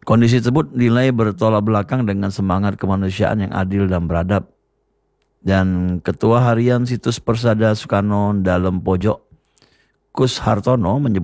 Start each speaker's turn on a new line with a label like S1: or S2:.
S1: Kondisi tersebut dinilai bertolak belakang dengan semangat kemanusiaan yang adil dan beradab. Dan Ketua Harian Situs Persada Soekarno Dalem Pojok, Kus Hartono, menyebut